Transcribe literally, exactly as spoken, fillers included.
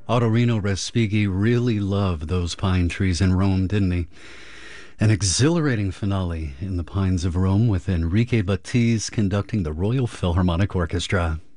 Ottorino Respighi really loved those pine trees in Rome, didn't he? An exhilarating finale in the Pines of Rome with Enrique Battiz conducting the Royal Philharmonic Orchestra.